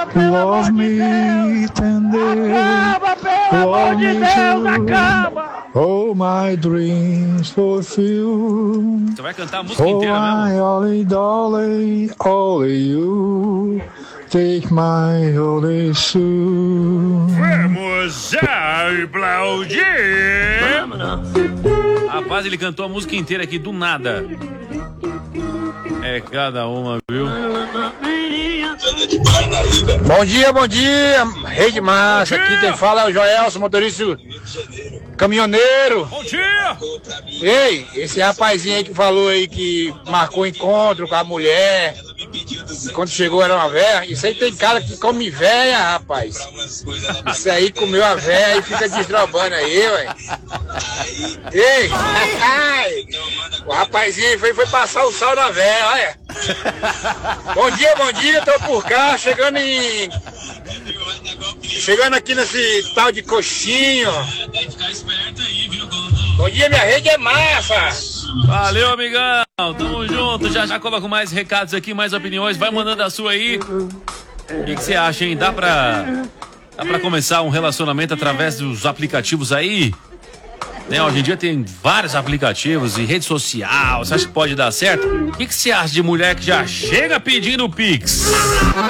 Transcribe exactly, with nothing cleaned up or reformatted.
Love me tender. Acaba, pelo amor de Deus, acaba! Oh, my dreams fulfill. Você vai cantar a música Oh, inteira my mesmo? only darling, only you. Take my only soul. Vamos aplaudir! Rapaz, ele cantou a música inteira aqui do nada. É cada uma, viu? Bom dia, bom dia, Rede Massa. Aqui quem fala é o Joelson, motorista caminhoneiro. Bom dia! Ei, esse rapazinho aí que falou aí que marcou encontro com a mulher, e quando chegou era uma véia. Isso aí tem cara que come véia, rapaz. Isso aí comeu a véia e fica destrobando aí, ué. Ei, o rapazinho foi, foi passar o sal na véia, olha. Bom dia, bom dia, tô por cá, chegando em... Chegando aqui nesse tal de coxinho. Bom dia, minha rede é massa. Valeu, amigão. Tamo junto. Já já coloco mais recados aqui, mais opiniões. Vai mandando a sua aí. O que você acha, hein? Dá pra, dá pra começar um relacionamento através dos aplicativos aí? Né? Hoje em dia tem vários aplicativos e rede social. Você acha que pode dar certo? O que você acha de mulher que já chega pedindo Pix?